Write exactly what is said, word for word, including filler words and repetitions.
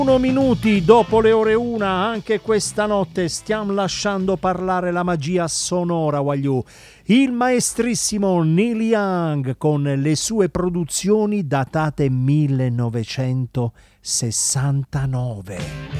Uno minuti dopo le ore una, anche questa notte stiamo lasciando parlare la magia sonora, Wagliù. Il maestrissimo Neil Young con le sue produzioni datate millenovecentosessantanove.